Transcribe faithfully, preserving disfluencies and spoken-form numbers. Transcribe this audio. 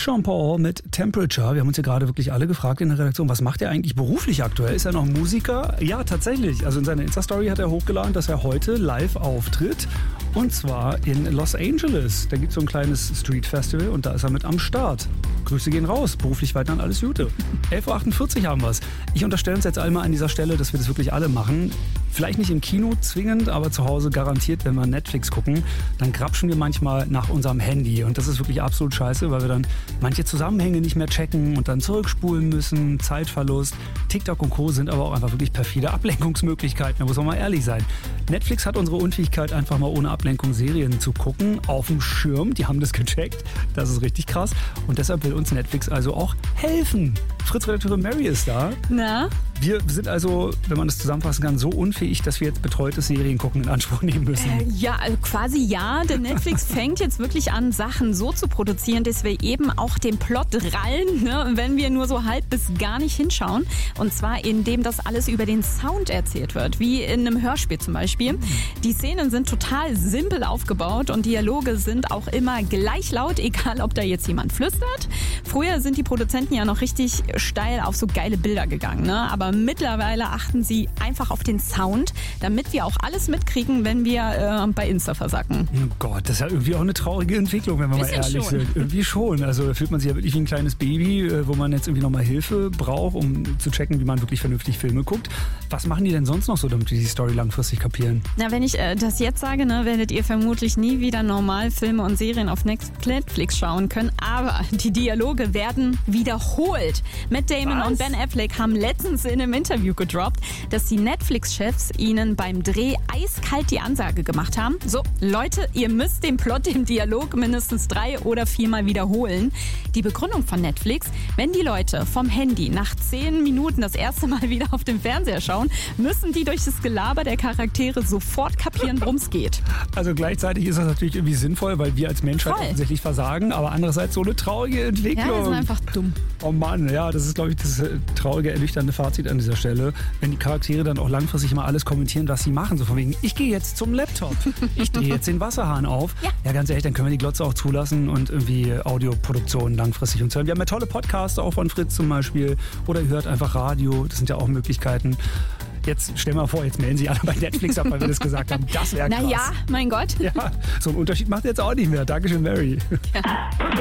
Sean Paul mit Temperature. Wir haben uns ja gerade wirklich alle gefragt in der Redaktion, was macht er eigentlich beruflich aktuell? Ist er noch Musiker? Ja, tatsächlich. Also in seiner Insta-Story hat er hochgeladen, dass er heute live auftritt. Und zwar in Los Angeles. Da gibt es so ein kleines Street-Festival und da ist er mit am Start. Grüße gehen raus. Beruflich weiterhin alles Gute. elf Uhr achtundvierzig haben wir es. Ich unterstelle uns jetzt einmal an dieser Stelle, dass wir das wirklich alle machen. Vielleicht nicht im Kino zwingend, aber zu Hause garantiert, wenn wir Netflix gucken, dann grapschen wir manchmal nach unserem Handy. Und das ist wirklich absolut scheiße, weil wir dann manche Zusammenhänge nicht mehr checken und dann zurückspulen müssen. Zeitverlust. TikTok und Co. sind aber auch einfach wirklich perfide Ablenkungsmöglichkeiten. Da muss man mal ehrlich sein. Netflix hat unsere Unfähigkeit, einfach mal ohne Ablenkung Serien zu gucken, auf dem Schirm. Die haben das gecheckt. Das ist richtig krass. Und deshalb will uns Netflix also auch helfen. Fritz-Redakteurin Mary ist da. Na? Wir sind also, wenn man das zusammenfassen kann, so unfähig, dass wir jetzt betreutes Seriengucken in Anspruch nehmen müssen. Äh, ja, also quasi ja. Denn Netflix fängt jetzt wirklich an, Sachen so zu produzieren, dass wir eben auch den Plot rallen, ne, wenn wir nur so halb bis gar nicht hinschauen. Und zwar, indem das alles über den Sound erzählt wird, wie in einem Hörspiel zum Beispiel. Die Szenen sind total simpel aufgebaut und Dialoge sind auch immer gleich laut, egal ob da jetzt jemand flüstert. Früher sind die Produzenten ja noch richtig steil auf so geile Bilder gegangen, ne? Aber mittlerweile achten sie einfach auf den Sound, damit wir auch alles mitkriegen, wenn wir äh, bei Insta versacken. Oh Gott, das ist ja irgendwie auch eine traurige Entwicklung, wenn wir mal ehrlich schon. sind. Irgendwie schon. Also da fühlt man sich ja wirklich wie ein kleines Baby, wo man jetzt irgendwie nochmal Hilfe braucht, um zu checken, wie man wirklich vernünftig Filme guckt. Was machen die denn sonst noch so, damit wir die Story langfristig kapieren? Na, wenn ich äh, das jetzt sage, ne, werdet ihr vermutlich nie wieder normal Filme und Serien auf Netflix schauen können. Aber die Dialoge werden wiederholt. Matt Damon Was? und Ben Affleck haben letztens in einem Interview gedroppt, dass die Netflix-Chefs ihnen beim Dreh eiskalt die Ansage gemacht haben. So, Leute, ihr müsst den Plot im Dialog mindestens drei oder viermal wiederholen. Die Begründung von Netflix: Wenn die Leute vom Handy nach zehn Minuten das erste Mal wieder auf den Fernseher schauen, müssen die durch das Gelaber der Charaktere sofort kapieren, worum es geht. Also gleichzeitig ist das natürlich irgendwie sinnvoll, weil wir als Menschheit Voll. offensichtlich versagen, aber andererseits so eine traurige Entwicklung. Ja, wir sind einfach dumm. Oh Mann, ja, das ist, glaube ich, das traurige, ernüchternde Fazit an dieser Stelle. Wenn die Charaktere dann auch langfristig mal alles kommentieren, was sie machen. So von wegen, ich gehe jetzt zum Laptop, ich drehe jetzt den Wasserhahn auf. Ja. ja, ganz ehrlich, dann können wir die Glotze auch zulassen und irgendwie Audioproduktionen langfristig uns hören. Wir haben ja tolle Podcasts, auch von Fritz zum Beispiel. Oder ihr hört einfach Radio, das sind ja auch Möglichkeiten. Jetzt stell mal vor, jetzt melden sich alle bei Netflix ab, weil wir das gesagt haben. Das wäre krass. Na ja, mein Gott. Ja, so einen Unterschied macht ihr jetzt auch nicht mehr. Dankeschön, Mary. Ja.